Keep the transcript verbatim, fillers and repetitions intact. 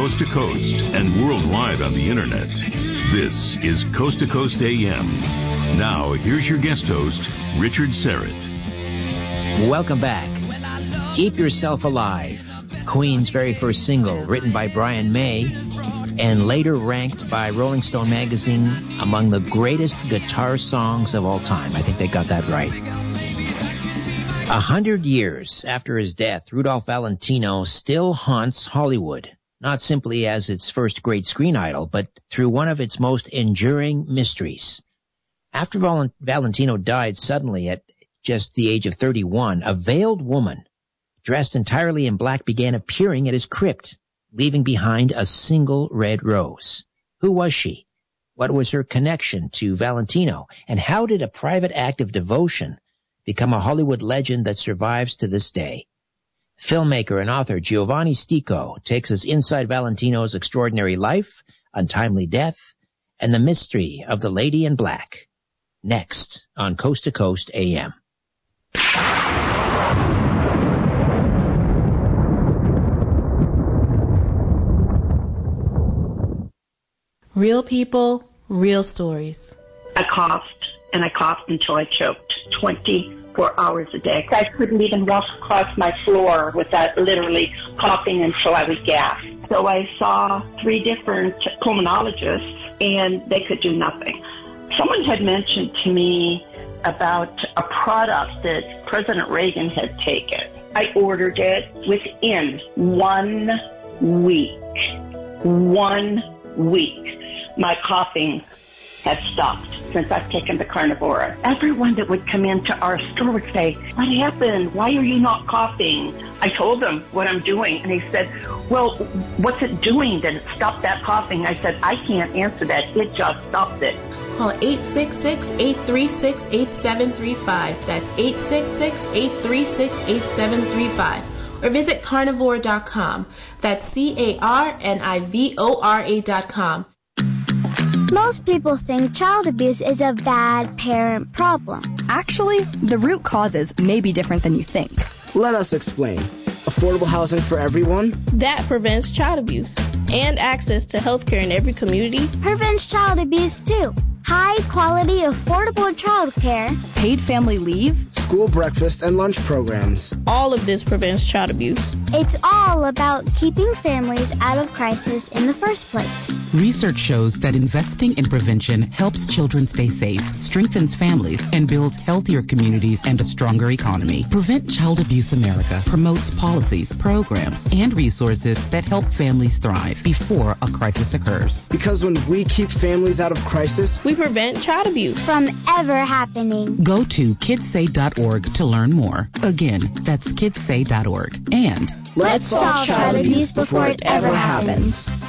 coast to coast and worldwide on the internet. This is Coast to Coast A M. Now, here's your guest host, Richard Serrett. Welcome back. Keep Yourself Alive, Queen's very first single, written by Brian May, and later ranked by Rolling Stone magazine among the greatest guitar songs of all time. I think they got that right. A hundred years after his death, Rudolph Valentino still haunts Hollywood, not simply as its first great screen idol, but through one of its most enduring mysteries. After Val- Valentino died suddenly at just the age of thirty-one, a veiled woman dressed entirely in black began appearing at his crypt, leaving behind a single red rose. Who was she? What was her connection to Valentino? And how did a private act of devotion become a Hollywood legend that survives to this day? Filmmaker and author Giovanni Stico takes us inside Valentino's extraordinary life, untimely death, and the mystery of the Lady in Black. Next on Coast to Coast A M. Real people, real stories. I coughed, and I coughed until I choked twenty-four hours a day. I couldn't even walk across my floor without literally coughing until I was gasped. So I saw three different pulmonologists, and they could do nothing. Someone had mentioned to me about a product that President Reagan had taken. I ordered it within one week. One week. My coughing had stopped since I've taken the Carnivora. Everyone that would come into our store would say, "What happened? Why are you not coughing?" I told them what I'm doing, and he said, "Well, what's it doing that it stopped that coughing?" I said, "I can't answer that. It just stopped it." Call eight six six, eight three six, eight seven three five. That's eight six six, eight three six, eight seven three five. Or visit carnivore dot com. That's C A R N I V O R A dot com. Most people think child abuse is a bad parent problem. Actually, the root causes may be different than you think. Let us explain. Affordable housing for everyone? That prevents child abuse. And access to health care in every community prevents child abuse too. High quality, affordable child care. Paid family leave. School breakfast and lunch programs. All of this prevents child abuse. It's all about keeping families out of crisis in the first place. Research shows that investing in prevention helps children stay safe, strengthens families, and builds healthier communities and a stronger economy. Prevent Child Abuse America promotes policies, programs, and resources that help families thrive before a crisis occurs. Because when we keep families out of crisis, we prevent child abuse from ever happening. Go to kids say dot org to learn more. Again, that's kids say dot org. And let's solve child abuse before it ever happens.